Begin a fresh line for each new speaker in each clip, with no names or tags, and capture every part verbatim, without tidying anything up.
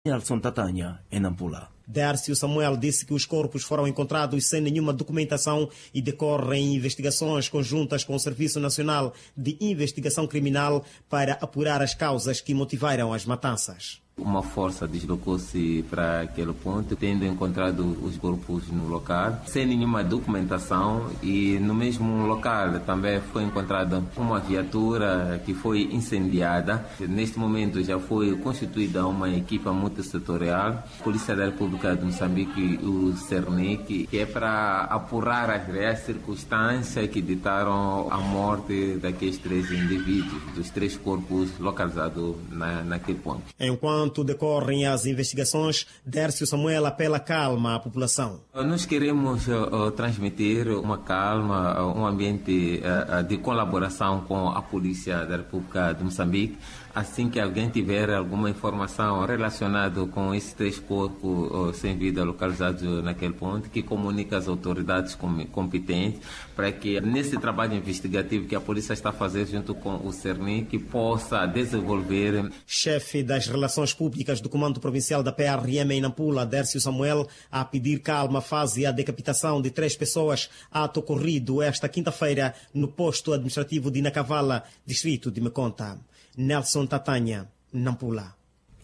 Nelson Tatanha, em Nampula.
Dércio Samuel disse que os corpos foram encontrados sem nenhuma documentação e decorrem investigações conjuntas com o Serviço Nacional de Investigação Criminal para apurar as causas que motivaram as matanças.
Uma força deslocou-se para aquele ponto, tendo encontrado os corpos no local, sem nenhuma documentação, e no mesmo local também foi encontrada uma viatura que foi incendiada. Neste momento já foi constituída uma equipa multissetorial, Polícia da República de Moçambique e o CERNIC, que é para apurar as reais circunstâncias que ditaram a morte daqueles três indivíduos, dos três corpos localizados na, naquele ponto.
Enquanto decorrem as investigações, Dércio Samuel apela calma à população.
Nós queremos uh, transmitir uma calma, uh, um ambiente uh, de colaboração com a Polícia da República de Moçambique. Assim que alguém tiver alguma informação relacionada com esses três corpos uh, sem vida localizados naquele ponto, que comunique às autoridades com, competentes, para que nesse trabalho investigativo que a polícia está fazendo junto com o CERNIC possa desenvolver.
Chefe das Relações Públicas do Comando Provincial da P R M em Nampula, Dércio Samuel, a pedir calma fase a decapitação de três pessoas, ato ocorrido esta quinta-feira no posto administrativo de Nacavala, distrito de Meconta. Nelson Tatanha, Nampula.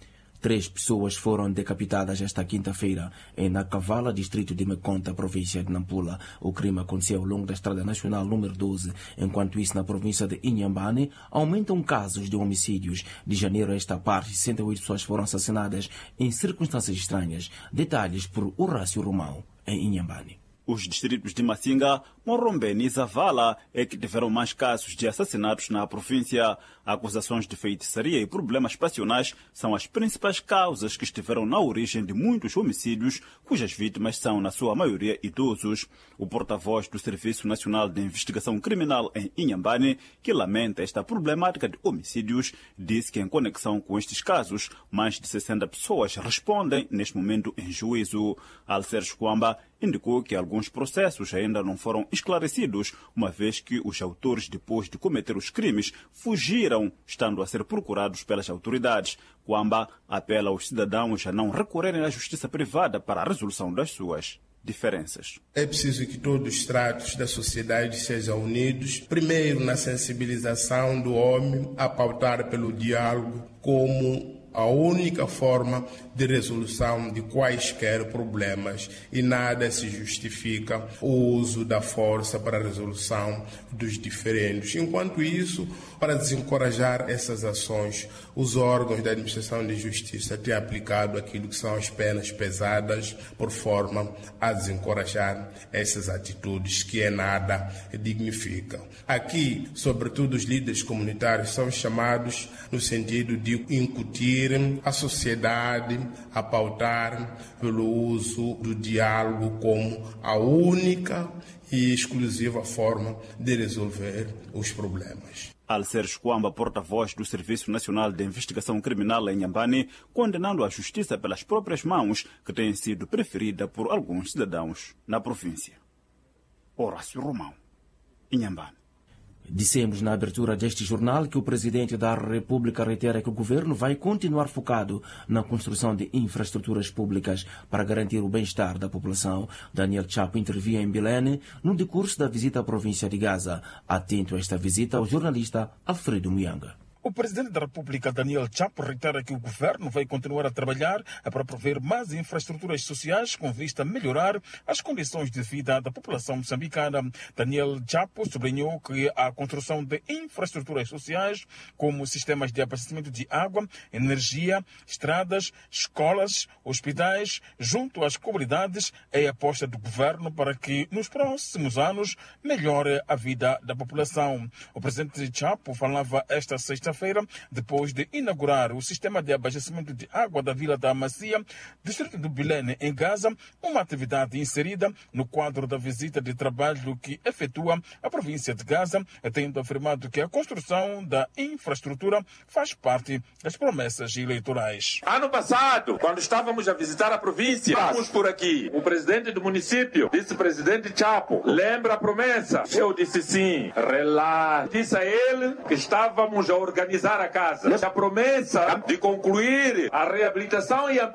Três pessoas foram decapitadas esta quinta-feira em Nacavala, distrito de Meconta, província de Nampula. O crime aconteceu ao longo da Estrada Nacional número doze. Enquanto isso, na província de Inhambane, aumentam casos de homicídios. De janeiro a esta parte, sessenta e oito pessoas foram assassinadas em circunstâncias estranhas. Detalhes por Horácio Romão, em Inhambane.
Os distritos de Macinga, Morrombene e Zavala é que tiveram mais casos de assassinatos na província. Acusações de feitiçaria e problemas passionais são as principais causas que estiveram na origem de muitos homicídios, cujas vítimas são, na sua maioria, idosos. O porta-voz do Serviço Nacional de Investigação Criminal em Inhambane, que lamenta esta problemática de homicídios, disse que, em conexão com estes casos, mais de sessenta pessoas respondem neste momento em juízo. Alcer Kwamba indicou que alguns processos ainda não foram esclarecidos, uma vez que os autores, depois de cometer os crimes, fugiram, estando a ser procurados pelas autoridades. Kwamba apela aos cidadãos a não recorrerem à justiça privada para a resolução das suas diferenças.
É preciso que todos os estratos da sociedade sejam unidos, primeiro na sensibilização do homem, a pautar pelo diálogo como a única forma de resolução de quaisquer problemas, e nada se justifica o uso da força para a resolução dos diferentes. Enquanto isso, para desencorajar essas ações, os órgãos da administração de justiça têm aplicado aquilo que são as penas pesadas, por forma a desencorajar essas atitudes que em nada dignificam. Aqui, sobretudo, os líderes comunitários são chamados no sentido de incutir a sociedade a pautar pelo uso do diálogo como a única e exclusiva forma de resolver os problemas.
Alcer Kwamba, porta-voz do Serviço Nacional de Investigação Criminal em Inhambane, condenando a justiça pelas próprias mãos, que tem sido preferida por alguns cidadãos na província. Horácio Romão, Inhambane.
Dissemos na abertura deste jornal que o Presidente da República reitera que o governo vai continuar focado na construção de infraestruturas públicas para garantir o bem-estar da população. Daniel Chapo intervia em Belém no decurso da visita à província de Gaza. Atento a esta visita, o jornalista Alfredo Muyanga.
O Presidente da República, Daniel Chapo, reitera que o governo vai continuar a trabalhar para prover mais infraestruturas sociais com vista a melhorar as condições de vida da população moçambicana. Daniel Chapo sublinhou que a construção de infraestruturas sociais, como sistemas de abastecimento de água, energia, estradas, escolas, hospitais, junto às comunidades, é a aposta do governo para que, nos próximos anos, melhore a vida da população. O Presidente Chapo falava esta sexta-feira, depois de inaugurar o sistema de abastecimento de água da Vila da Macia, distrito do Bilene, em Gaza, uma atividade inserida no quadro da visita de trabalho que efetua a província de Gaza, tendo afirmado que a construção da infraestrutura faz parte das promessas eleitorais.
Ano passado, quando estávamos a visitar a província, estávamos por aqui. O presidente do município, vice-presidente Chapo, lembra a promessa? Eu disse sim, relaxa. Disse a ele que estávamos a organizar organizar a casa. A promessa de concluir a reabilitação e a